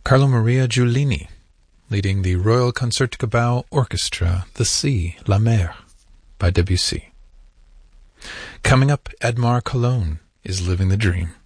Carlo Maria Giulini, leading the Royal Concertgebouw Orchestra, The Sea, La Mer, by Debussy. Coming up, Edmar Cologne is Living the Dream.